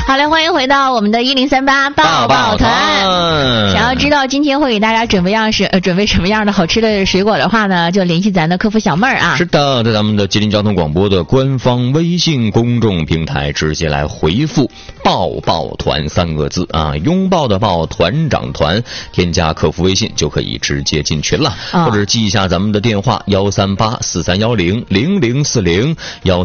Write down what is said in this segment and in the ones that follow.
好嘞，欢迎回到我们的1038抱抱团。想要知道今天会给大家准备什么样的好吃的水果的话呢，就联系咱的客服小妹儿啊。 是的，在咱们的吉林交通广播的官方微信公众平台直接来回复抱抱团3个字啊，拥抱的抱，团长团，添加客服微信就可以直接进群了，或者记一下咱们的电话13843100040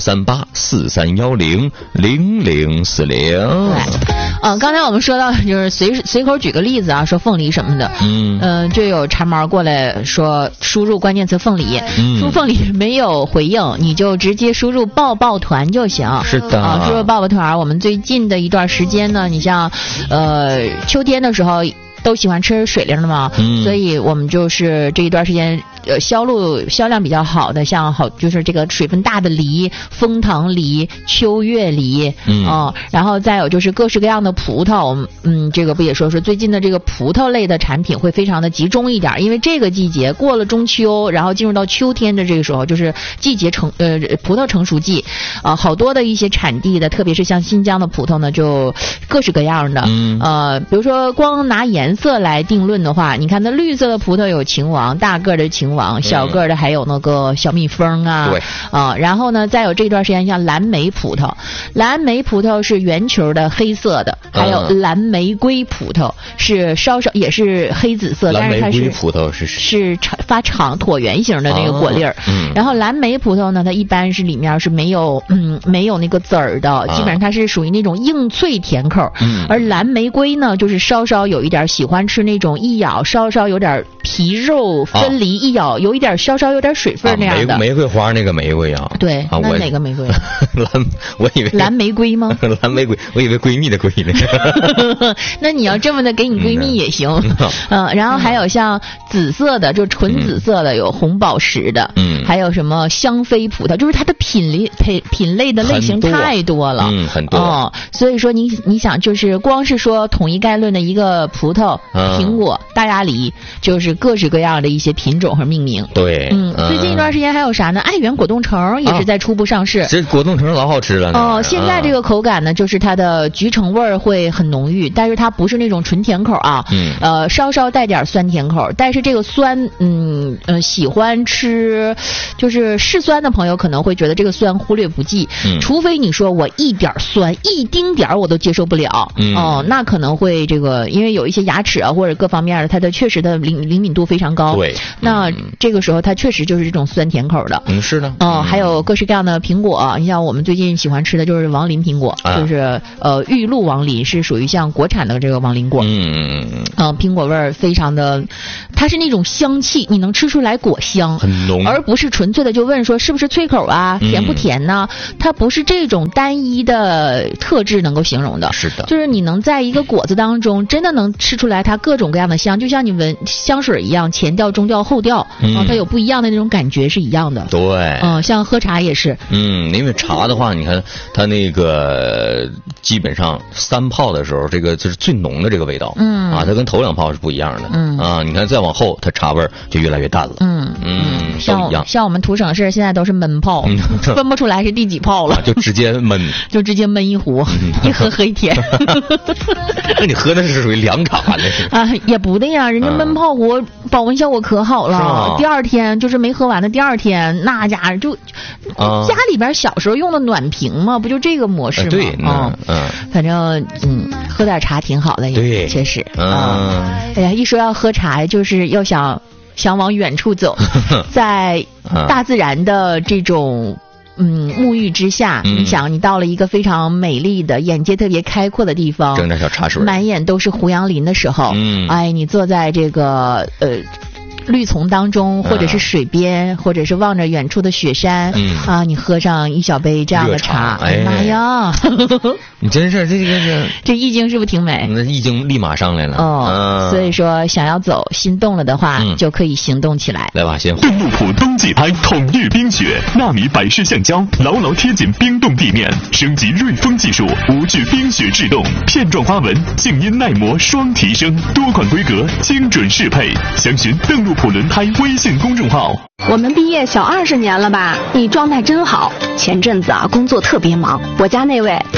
13843100040。 刚才我们说到就是随口举个例子啊，说凤梨什么的，就有馋毛过来说输入关键词凤梨，输入凤梨没有回应，你就直接输入抱抱团就行。 是的， 输入抱抱团。我们最近的一段时间呢，你像秋天的时候都喜欢吃水灵的嘛，所以我们就是这一段时间销量比较好的，像就是这个水分大的梨，枫糖梨、秋月梨，然后再有就是各式各样的葡萄，这个不也说最近的这个葡萄类的产品会非常的集中一点，因为这个季节过了中秋，然后进入到秋天的这个时候，就是季节葡萄成熟季，好多的一些产地的，特别是像新疆的葡萄呢，就各式各样的，比如说光拿颜色来定论的话，你看那绿色的葡萄有秦王，大个的秦王，小个的还有那个小蜜蜂啊， 对， 然后呢，再有这段时间像蓝莓葡萄，蓝莓葡萄是圆球的黑色的，还有蓝玫瑰葡萄是稍稍也是黑紫色，但是它是葡萄是发长椭圆形的那个果粒儿，然后蓝莓葡萄呢，它一般是里面是没有那个籽儿的，基本上它是属于那种硬脆甜口，而蓝玫瑰呢，就是稍稍有一点喜欢吃那种一咬稍稍有点皮肉分离，一咬有一点稍稍有点水分那样的。 玫瑰花那个玫瑰啊？ 对，那哪个玫瑰？ 我以为蓝玫瑰吗？ 蓝玫瑰，我以为闺蜜的闺呢。 那你要这么的给你闺蜜也行。然后还有像紫色的，就纯紫色的，有红宝石的，还有什么香妃葡萄，就是它的品类的类型太多了， 很多。 所以说你想，就是光是说统一概论的一个葡萄、苹果、大鸭梨，就是各式各样的一些品种和命名。 对， 最近一段时间还有啥呢？爱媛果冻橙也是在初步上市。 这果冻橙老好吃了。 现在这个口感呢，就是它的橘橙味儿会很浓郁，但是它不是那种纯甜口啊，稍稍带点酸甜口，但是这个酸，喜欢吃就是嗜酸的朋友可能会觉得这个酸忽略不计，除非你说我一点酸一丁点我都接受不了，那可能会这个，因为有一些牙齿啊或者各方面的，它的确实的灵敏度非常高， 对， 那这个时候它确实就是这种酸甜口的， 是的， 还有各式各样的苹果，你像我们最近喜欢吃的就是王林苹果，就是玉露王林是属于像国产的这个王林果，苹果味儿非常的，它是那种香气，你能吃出来果香， 很浓， 而不是纯粹的就问说是不是脆口啊，甜不甜呢？它不是这种单一的特质能够形容的， 是的， 就是你能在一个果子当中真的能吃出来它各种各样的香，就像你闻香水一样，前调、中调、后调，它有不一样的那种感觉是一样的。 对， 像喝茶也是， 因为茶的话，你看它那个基本上3泡的时候，这个就是最浓的这个味道，它跟头2泡是不一样的，你看再往后，它茶味就越来越淡了，都一样。像我们土省市现在都是闷泡，分不出来是第几泡了， 就直接闷， 就直接闷一壶，一喝一天。 那你喝的是属于凉茶呢？ 也不对呀，人家闷泡壶保温效果可好了，第二天就是没喝完的第二天，那家就家里边小时候用的暖瓶嘛，不就这个模式吗？ 对， 反正喝点茶挺好的， 对， 确实哎呀，一说要喝茶，就是要想往远处走，在大自然的这种沐浴之下，你想你到了一个非常美丽的、眼界特别开阔的地方， 整点小茶水， 满眼都是胡杨林的时候，你坐在这个绿丛当中，或者是水边，或者是望着远处的雪山，你喝上一小杯这样的茶，哎妈呀！ 你真是这意境是不是挺美？ 那意境立马上来了。 所以说想要走，心动了的话，就可以行动起来。 来吧，先邓禄普冬季拍统御冰雪，纳米百式橡胶牢牢贴紧冰冻地面，升级润风技术，无惧冰雪制冻，片状花纹，静音耐磨双提升，多款规格，精准适配。详询邓禄普轮胎微信公众号。 我们毕业小20年了吧？你状态真好。前阵子工作特别忙，我家那位特意给我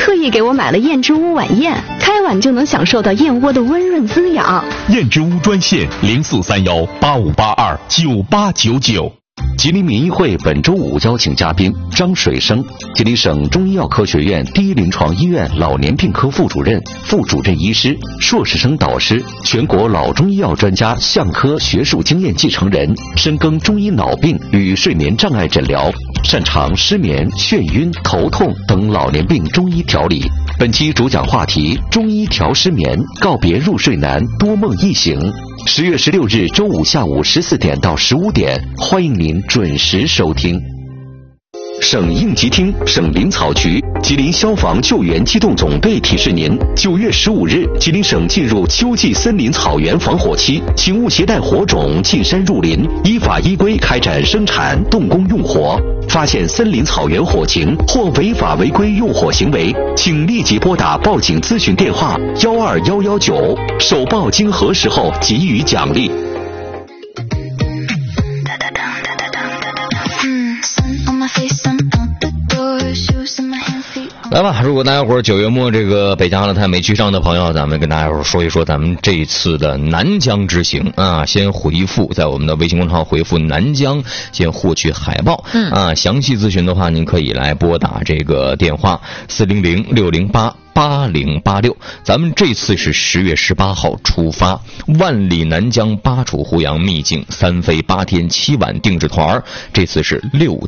我买了燕之屋晚宴，开碗就能享受到燕窝的温润滋养。 燕之屋专线043185829899。 吉林民医会本周五邀请嘉宾张水生，吉林省中医药科学院第一临床医院老年病科副主任、副主任医师、硕士生导师，全国老中医药专家相科学术经验继承人，深耕中医脑病与睡眠障碍诊疗，擅长失眠、眩晕、头痛等老年病中医调理。本期主讲话题：中医调失眠，告别入睡难，多梦易醒。10月16日周五下午14点到15点，欢迎您准时收听。省应急厅、省林草局、吉林消防救援机动总队提示您：9月15日，吉林省进入秋季森林草原防火期，请勿携带火种进山入林，依法依规开展生产、动工用火。发现森林草原火情或违法违规用火行为，请立即拨打报警咨询电话12119，首报经核实后给予奖励。 来吧，如果大家伙9月末这个北疆阿勒泰没去上的朋友，咱们跟大家伙说一说咱们这一次的南疆之行啊。先回复在我们的微信公众号回复南疆，先获取海报。详细咨询的话，您可以来拨打这个电话400-608-8086。咱们这次是10月18号出发，万里南疆巴楚胡杨秘境3飞8天7晚定制团，这次是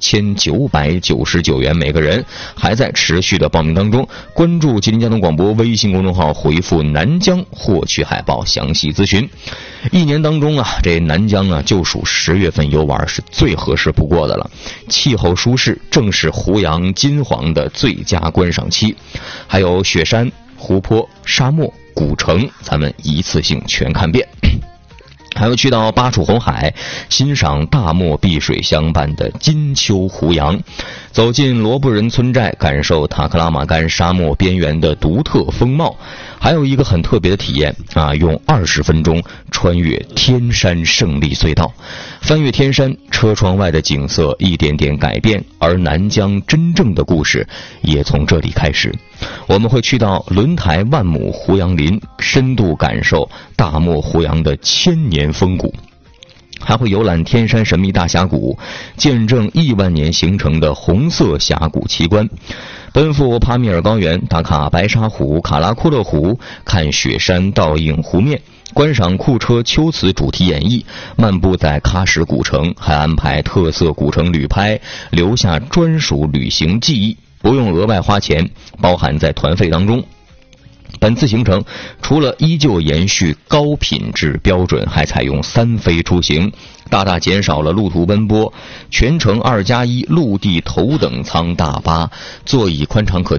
6999元每个人，还在持续的报名当中。关注吉林交通广播微信公众号回复南疆获取海报详细咨询。一年当中啊，这南疆啊就属10月份游玩是最合适不过的了，气候舒适，正是胡杨金黄的最佳观赏期，还有雪山、湖泊、沙漠、古城，咱们一次性全看遍。还有去到巴楚红海，欣赏大漠碧水相伴的金秋胡杨，走进罗布人村寨，感受塔克拉玛干沙漠边缘的独特风貌。还有一个很特别的体验啊，用20分钟穿越天山胜利隧道，翻越天山，车窗外的景色一点点改变，而南疆真正的故事也从这里开始。我们会去到轮台万亩胡杨林，深度感受大漠胡杨的千年风骨，还会游览天山神秘大峡谷，见证亿万年形成的红色峡谷奇观，奔赴帕米尔高原，打卡白沙湖、卡拉库勒湖，看雪山倒映湖面，观赏库车秋瓷主题演绎，漫步在喀什古城，还安排特色古城旅拍，留下专属旅行记忆，不用额外花钱，包含在团费当中。本次行程除了依旧延续高品质标准，还采用3飞出行，大大减少了路途奔波，全程2+1陆地头等舱大巴，座椅宽敞可